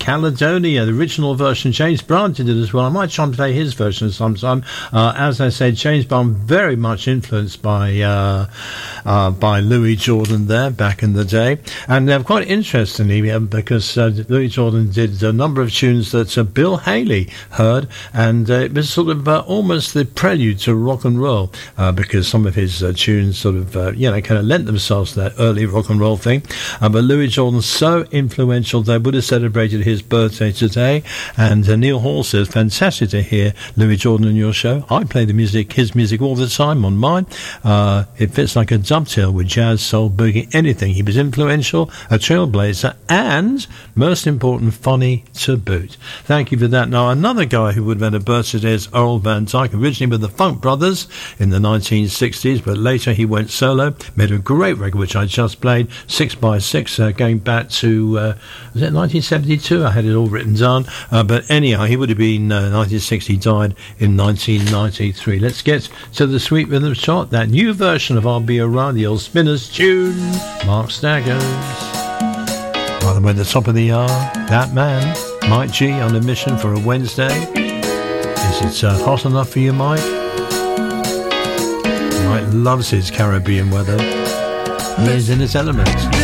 Caledonia, the original version. James Brown did it as well. I might try and play his version sometime. As I said, James Brown very much influenced by Louis Jordan there back in the day. And quite interestingly, because Louis Jordan did a number of tunes that Bill Haley heard, and it was sort of almost the prelude to rock and roll, because some of his tunes sort of, kind of lent themselves to that early rock and roll thing. But Louis Jordan's so influential, they would have celebrated his birthday today. And Neil Hall says, fantastic to hear Louis Jordan on your show. I play his music all the time on mine. It fits like a dovetail with jazz, soul, boogie, anything. He was influential, a trailblazer, and most important, funny to boot. Thank you for that. Now, another guy who would have had a birthday is Earl Van Dyke, originally with the Funk Brothers in the 1960s, but later he went solo, made a great record which I just played, 6x6, going back to was it 1972? I had it all written down, but anyhow, he would have been 1960, died in 1993. Let's get to the Sweet Rhythm Chart, that new version of I'll Be Around, the old Spinners tune, Mark Staggers. By the way, the top of the hour, that man, Mike G, on a mission for a Wednesday. Is it hot enough for you, Mike? Mike loves his Caribbean weather. He is in his element.